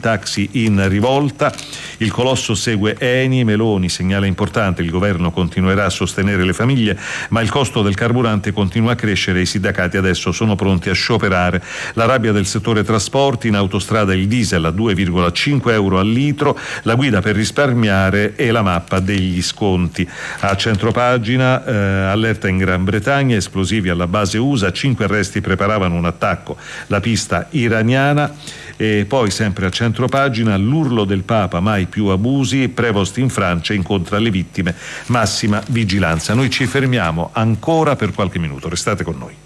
taxi in rivolta. Il colosso segue Eni, Meloni segnala importante, il governo continuerà a sostenere le famiglie, ma il costo del carburante continua a crescere e i sindacati adesso sono pronti a scioperare. La rabbia del settore trasporti, in autostrada il diesel a 2,5 euro al litro, la guida per risparmiare e la mappa degli sconti. A centropagina, allerta in Gran Bretagna, esplosivi alla base USA, 5 arresti preparavano un attacco, la pista iraniana. E poi sempre a centropagina, l'urlo del Papa, mai più abusi, Prevost in Francia incontra le vittime, massima vigilanza. Noi ci fermiamo ancora per qualche minuto, restate con noi.